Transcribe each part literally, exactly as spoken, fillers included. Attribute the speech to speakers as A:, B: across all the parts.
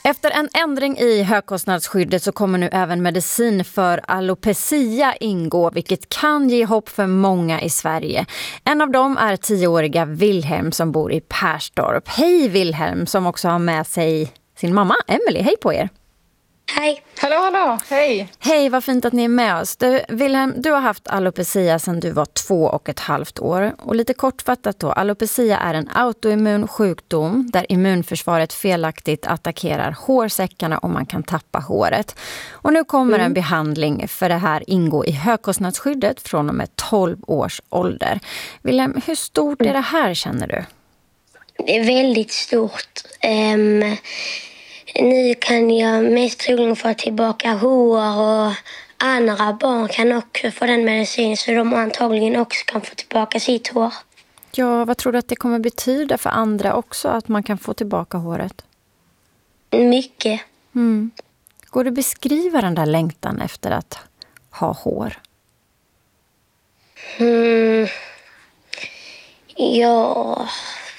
A: Efter en ändring i högkostnadsskyddet så kommer nu även medicin för alopecia ingå, vilket kan ge hopp för många i Sverige. En av dem är tioåriga Wilhelm som bor i Perstorp. Hej Wilhelm, som också har med sig sin mamma Emily. Hej på er!
B: Hej!
C: Hallå, hallå! Hej!
A: Hej, vad fint att ni är med oss. Du, Wilhelm, du har haft alopecia sedan du var två och ett halvt år. Och lite kortfattat då, alopecia är en autoimmun sjukdom där immunförsvaret felaktigt attackerar hårsäckarna och man kan tappa håret. Och nu kommer mm. en behandling för det här ingå i högkostnadsskyddet från och med tolv års ålder. Wilhelm, hur stort är det här känner du?
B: Det är väldigt stort. Um... Nu kan jag mest troligen få tillbaka hår och andra barn kan också få den medicin så de antagligen också kan få tillbaka sitt hår.
A: Ja, vad tror du att det kommer betyda för andra också att man kan få tillbaka håret?
B: Mycket.
A: Mm. Går det att beskriva den där längtan efter att ha hår?
B: Mm. Ja...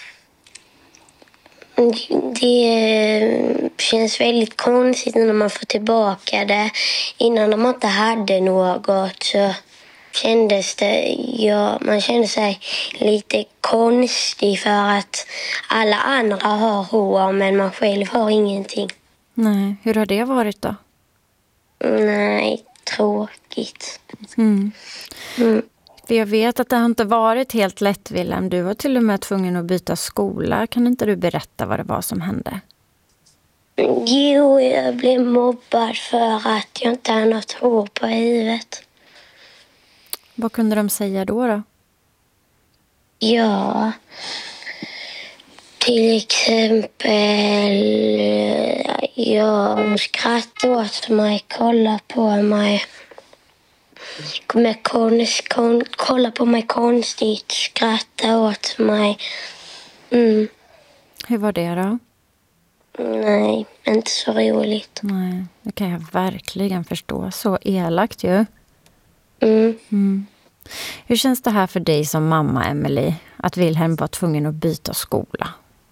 B: Det känns väldigt konstigt när man får tillbaka det. Innan de inte hade något så kändes det, ja, man kände sig lite konstig för att alla andra har hår men man själv har ingenting.
A: Nej, hur har det varit då?
B: Nej, tråkigt.
A: Mm.
B: Mm.
A: För jag vet att det har inte varit helt lätt, Wilhelm. Du var till och med tvungen att byta skola. Kan inte du berätta vad det var som hände?
B: Jo, jag blev mobbad för att jag inte hade något hår på huvudet.
A: Vad kunde de säga då då?
B: Ja, till exempel, jag skrattade åt mig, kolla på mig. Med konst, kon, kolla på mig konstigt, skratta åt mig. Mm.
A: Hur var det då?
B: Nej, inte så roligt.
A: Nej, det kan jag verkligen förstå. Så elakt ju.
B: Mm.
A: Mm. Hur känns det här för dig som mamma, Emily? Att Wilhelm var tvungen att byta skola?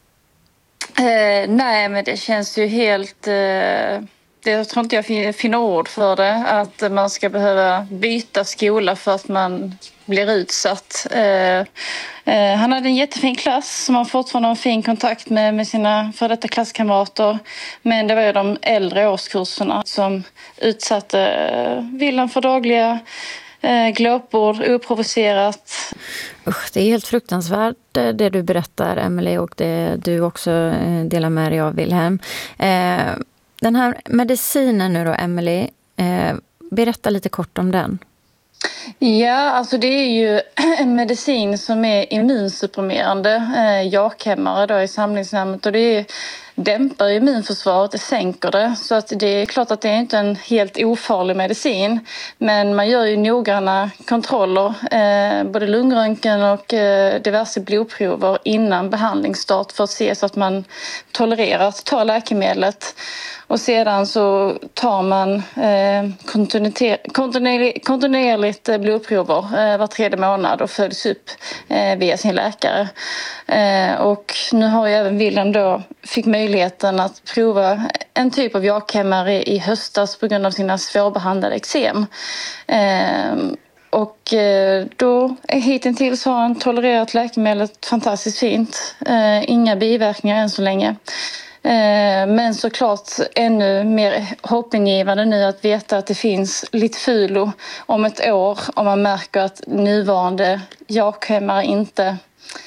C: Eh, nej, men det känns ju helt... Eh... Jag tror inte jag finner ord för det, att man ska behöva byta skola för att man blir utsatt. Eh, eh, han hade en jättefin klass som han fortfarande har fin kontakt med, med sina för detta klasskamrater. Men det var ju de äldre årskurserna som utsatte eh, Wilhelm för dagliga eh, glåpord, oprovocerat.
A: Usch, det är helt fruktansvärt det du berättar, Emily, och det du också delar med dig av, Wilhelm. Eh, Den här medicinen nu då, Emily, eh, berätta lite kort om den.
C: Ja, alltså det är ju en medicin som är immunsupprimerande, eh, jakhämmare då i samlingsnamnet, och det är, dämpar immunförsvaret, det sänker det. Så att det är klart att det är inte en helt ofarlig medicin, men man gör ju noggranna kontroller, eh, både lungröntgen och eh, diverse blodprover innan behandlingsstart för att se så att man tolererar att ta läkemedlet. Och sedan så tar man eh, kontinuerligt, kontinuerligt blodprover eh, var tredje månad och följs upp eh, via sin läkare. Eh, och nu har ju även Wilhelm då fick möjligheten att prova en typ av jakhämmare i höstas på grund av sina svårbehandlade eksem. Eh, och eh, då hittills har han tolererat läkemedlet fantastiskt fint. Eh, inga biverkningar än så länge. Men såklart ännu mer hoppingivande nu att veta att det finns Litfulo om ett år om man märker att nuvarande jakhämmare inte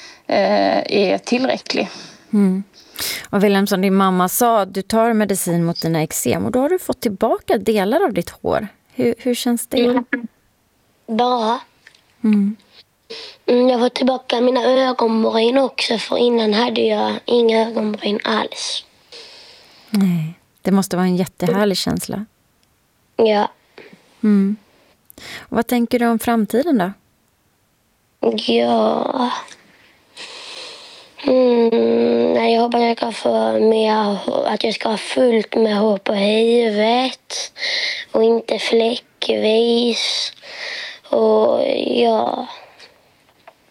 C: är tillräcklig.
A: Mm. Och Wilhelm, som din mamma sa, du tar medicin mot dina eksem och då har du fått tillbaka delar av ditt hår. Hur, hur känns det?
B: Bra.
A: Mm.
B: Jag får tillbaka mina ögonbryn också, för innan hade jag inga ögonbryn alls.
A: Nej, det måste vara en jättehärlig känsla.
B: Ja.
A: Mm. Och vad tänker du om framtiden då?
B: Ja... Mm, jag hoppas att jag ska få mer, att jag ska ha fullt med hår på huvudet och inte fläckvis. Och ja...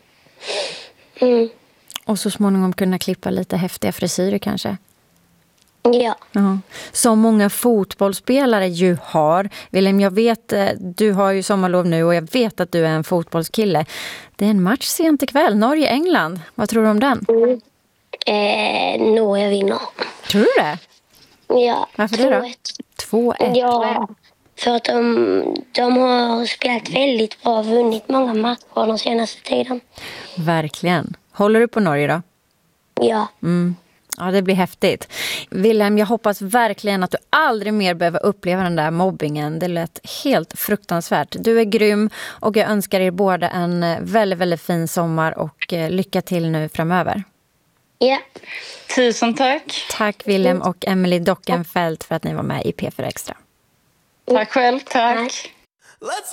B: Mm.
A: Och så småningom kunna klippa lite häftiga frisyrer kanske?
B: Ja.
A: Ja. Som många fotbollsspelare ju har. Wilhelm, jag vet, du har ju sommarlov nu och jag vet att du är en fotbollskille. Det är en match sent ikväll, Norge-England. Vad tror du om den?
B: Mm. Eh, Norge vinner.
A: Tror du det?
B: Ja.
A: Varför det då? två ett.
B: Ja, för att de, de har spelat väldigt bra och vunnit många matcher den senaste tiden.
A: Verkligen. Håller du på Norge då?
B: Ja.
A: Mm. Ja, det blir häftigt. Wilhelm, jag hoppas verkligen att du aldrig mer behöver uppleva den där mobbingen. Det lät helt fruktansvärt. Du är grym och jag önskar er båda en väldigt, väldigt fin sommar och lycka till nu framöver.
B: Ja.
C: Tusen tack.
A: Tack Wilhelm och Emily Dockenfeldt för att ni var med i P fyra Extra.
C: Tack själv, tack.